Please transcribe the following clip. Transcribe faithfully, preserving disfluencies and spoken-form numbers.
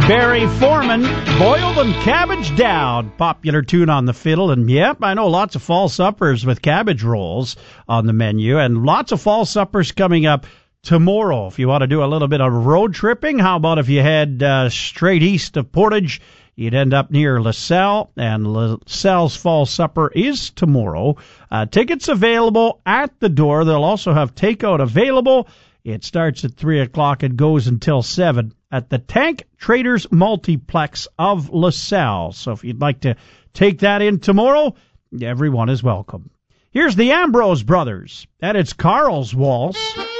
Barry Foreman, Boiled and Cabbage Down, popular tune on the fiddle. And yep, I know lots of fall suppers with cabbage rolls on the menu, and lots of fall suppers coming up tomorrow. If you want to do a little bit of road tripping, how about if you head uh, straight east of Portage? You'd end up near LaSalle, and LaSalle's Fall Supper is tomorrow. Uh, tickets available at the door. They'll also have takeout available. It starts at three o'clock and goes until seven at the Tank Traders Multiplex of LaSalle. So if you'd like to take that in tomorrow, everyone is welcome. Here's the Ambrose Brothers, and it's Carl's Waltz.